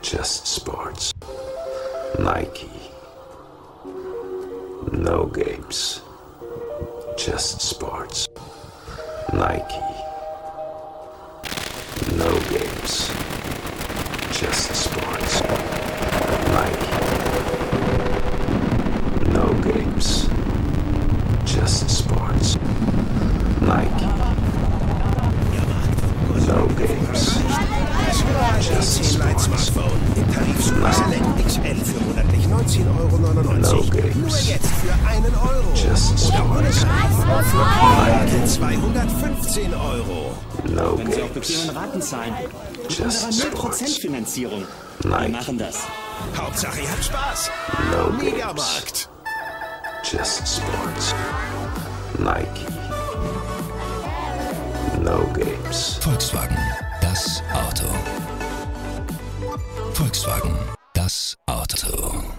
Just sports. Nike. No games. Just sports. Nike. No games. Just sports. Nike. No games. Just sports. Nike. No games. Just sports. Im Tarif Select XL für monatlich 19,99 No €. games. Nur jetzt für €1. Just Oder ohne sports. Tarif für monatlich 215 €. No Können Sie auf games. bequemen Raten zahlen. Mit Just unserer sports. 0% Finanzierung. Wir Nike. machen das. Hauptsache ihr habt Spaß. No games. Mediamarkt. Just sports. Nike. No games. Volkswagen, das Auto. Volkswagen, das Auto.